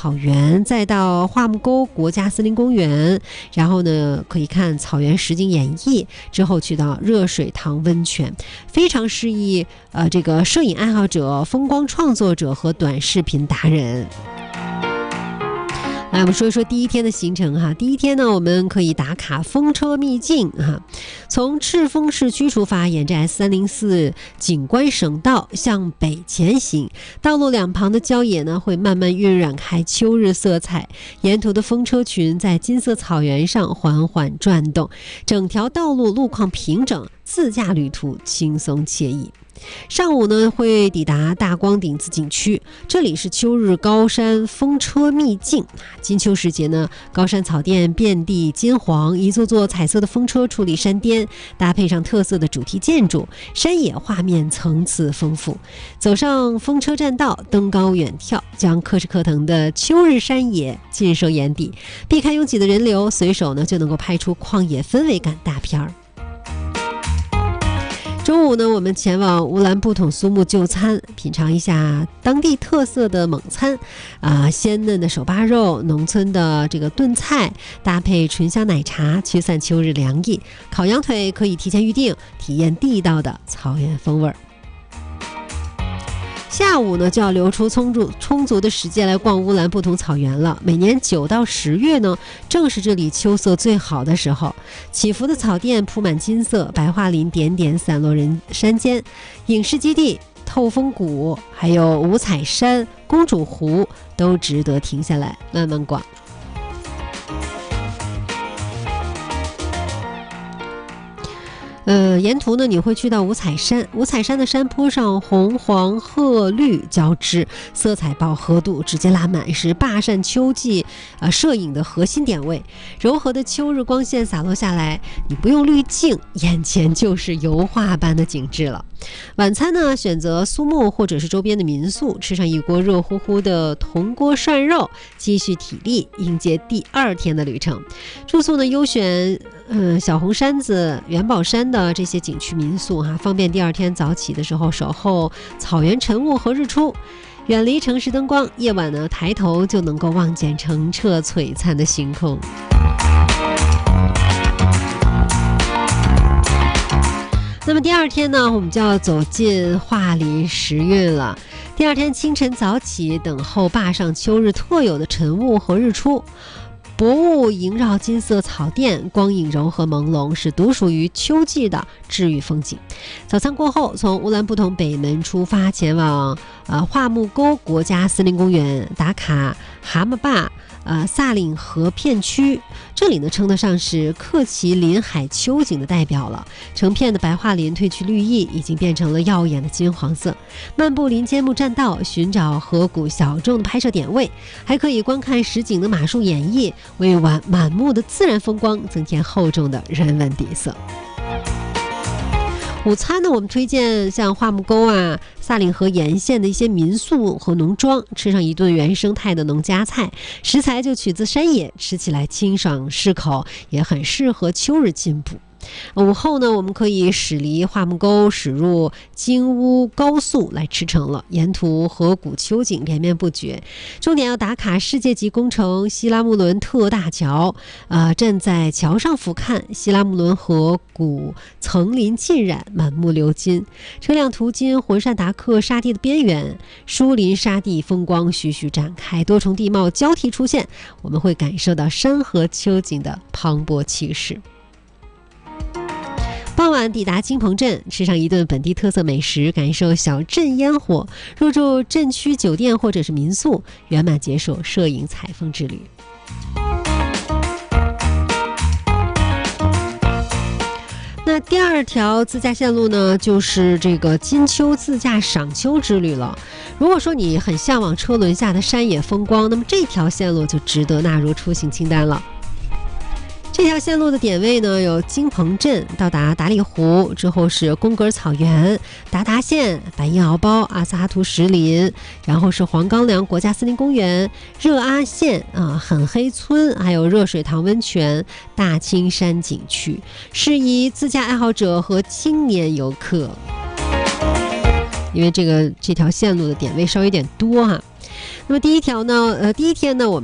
草原，再到画木沟国家森林公园，然后呢可以看草原实景演绎，之后去到热水塘温泉，非常适宜这个摄影爱好者、风光创作者和短视频达人。来，我们说一说第一天的行程哈。第一天呢，我们可以打卡风车秘境哈，从赤峰市区出发，沿着 S304景观省道向北前行，道路两旁的郊野呢会慢慢晕染开秋日色彩，沿途的风车群在金色草原上缓缓转动，整条道路路况平整，自驾旅途轻松惬意。上午呢会抵达大光顶子景区，这里是秋日高山风车秘境。金秋时节呢，高山草甸遍地金黄，一座座彩色的风车矗立山巅，搭配上特色的主题建筑，山野画面层次丰富。走上风车栈道，登高远眺，将可哧可腾的秋日山野尽收眼底，避开拥挤的人流，随手呢就能够拍出旷野氛围感大片儿。中午呢，我们前往乌兰布统苏木就餐，品尝一下当地特色的蒙餐，鲜嫩的手扒肉，农村的这个炖菜，搭配醇香奶茶，驱散秋日凉意。烤羊腿可以提前预定，体验地道的草原风味儿。下午呢，就要留出充足的时间来逛乌兰布统草原了。每年9到10月呢，正是这里秋色最好的时候。起伏的草甸铺满金色，白桦林点点散落人山间，影视基地、透风谷，还有五彩山、公主湖，都值得停下来慢慢逛。沿途呢，你会去到五彩山。五彩山的山坡上，红、黄、褐、绿交织，色彩饱和度直接拉满，是坝上秋季摄影的核心点位。柔和的秋日光线洒落下来，你不用滤镜，眼前就是油画般的景致了。晚餐呢，选择苏木或者是周边的民宿，吃上一锅热乎乎的铜锅涮肉，积蓄体力，迎接第2天的旅程。住宿呢，优选小红山子、元宝山的这些景区民宿哈，方便第2天早起的时候守候草原晨雾和日出。远离城市灯光，夜晚呢抬头就能够望见澄澈璀璨的星空。那么第2天呢，我们就要走进桦林时运了。第2天清晨早起，等候坝上秋日特有的晨雾和日出。薄雾萦绕金色草甸，光影柔和朦胧，是独属于秋季的治愈风景。早餐过后，从乌兰布统北门出发，前往桦木沟国家森林公园，打卡蛤蟆坝、萨岭河片区。这里呢称得上是克奇林海秋景的代表了，成片的白桦林褪去绿意，已经变成了耀眼的金黄色。漫步林间木栈道，寻找河谷小众的拍摄点位，还可以观看实景的马术演绎，为满目的自然风光增添厚重的人文底色。午餐呢，我们推荐像桦木沟萨岭河沿线的一些民宿和农庄，吃上一顿原生态的农家菜，食材就取自山野，吃起来清爽适口，也很适合秋日进补。午后呢，我们可以驶离桦木沟，驶入金乌高速来驰骋了。沿途河谷秋景连绵不绝，重点要打卡世界级工程西拉木伦特大桥。站在桥上俯瞰，西拉木伦河谷层林尽染，满目鎏金。车辆途经浑善达克沙地的边缘，疏林沙地风光徐徐展开，多重地貌交替出现，我们会感受到山河秋景的磅礴气势。傍晚抵达金鹏镇，吃上一顿本地特色美食，感受小镇烟火，入住镇区酒店或者是民宿，圆满结束摄影采风之旅。那第2条自驾线路呢，就是这个金秋自驾赏秋之旅了。如果说你很向往车轮下的山野风光，那么这条线路就值得纳入出行清单了。这条线路的点位呢，有金鹏镇，到达达里湖之后是贡格尔草原、达达县、白银敖包、阿萨哈图石林，然后是黄冈梁国家森林公园、热阿县狠黑村，还有热水塘温泉、大青山景区，适宜自驾爱好者和青年游客。 因为这条线路的点位稍微有点多哈。那么第一天呢，我们